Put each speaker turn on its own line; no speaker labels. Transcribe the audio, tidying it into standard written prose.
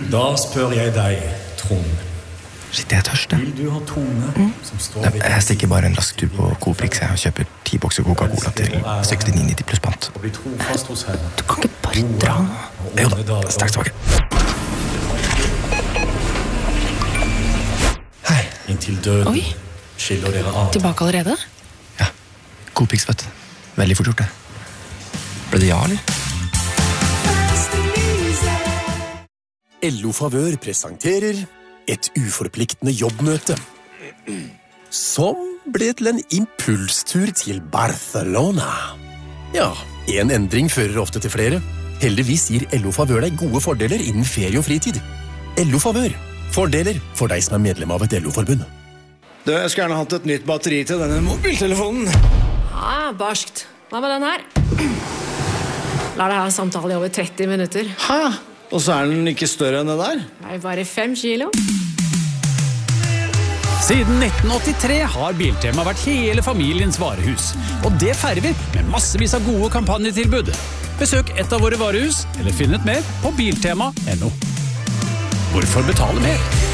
Da spør jeg deg, Trond.
Shit, jeg er tørst, jeg.
Vil du ha Tone som står ved
Jeg stikker bare en rask tur på Coprix og kjøper 10 bokser Coca-Cola til 69,90 pluss pant.
og bli trofast hos henne?
Du kan ikke bare dra nå.
Jo da, straks tilbake. Hei.
Inntil døden
Oi.
skiller dere av.
Tilbake allerede?
Ja, Coprix, vet du. Veldig fort gjort det. Ble det ja, eller?
LO Favør presenterer et uforpliktende jobbmøte som ble til en impulstur til Barcelona. Ja, en endring fører ofte til flere. Heldigvis gir LO Favør deg gode fordeler innen ferie og fritid. LO Favør. Fordeler for deg som er medlem av et LO-forbund.
Du, jeg skulle gjerne hatt et nytt batteri til denne mobiltelefonen.
Ja, barskt. Hva med den her? La deg ha samtale i over 30 minutter.
Hæ? Og så er den ikke større enn det der?
Det er bare 5 kilo.
Siden 1983 har Biltema vært hele familiens varehus. Og det feirer vi med massevis av gode kampanjetilbud. Besøk et av våre varehus, eller finn ut mer på biltema.no. Hvorfor betale mer?